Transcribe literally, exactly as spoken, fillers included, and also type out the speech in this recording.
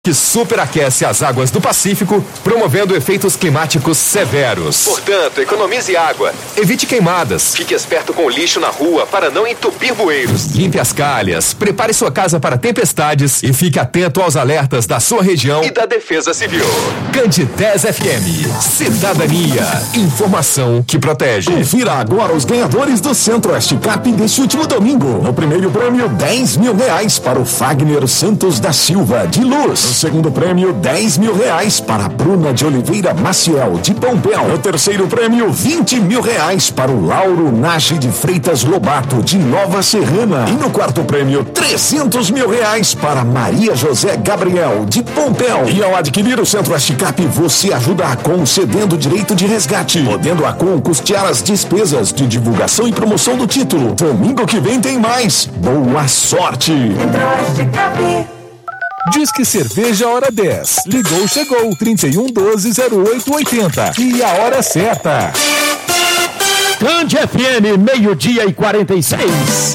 que superaquece as águas do Pacífico, promovendo efeitos climáticos severos. Portanto, economize água, evite queimadas, fique esperto com o lixo na rua para não entupir bueiros, limpe as calhas, prepare sua casa para tempestades e fique atento aos alertas da sua região e da Defesa Civil. Candidez F M, cidadania, informação que protege. Confira agora os ganhadores do Centro-Oeste Cap deste último domingo. No primeiro prêmio, dez mil reais para o Fagner Santos da Silva, de Luz. No segundo prêmio, dez mil reais para a Bruna de Oliveira Maciel, de Pompéu. No terceiro prêmio, vinte mil reais para o Lauro Nage de Freitas Lobato, de Nova Serrana. E no quarto prêmio, trezentos mil reais para Maria José Gabriel, de Pompéu. E ao adquirir o Centro-Oeste Cap, você ajuda a Com cedendo direito de resgate, podendo a Com custear as despesas de divulgação e promoção do título. Domingo que vem tem mais. Boa sorte! Centro-Oeste Cap. Diz que cerveja hora dez. Ligou, chegou. trinta e um, doze, zero oito, oitenta. E a hora certa. Cande F M, meio-dia e quarenta e seis.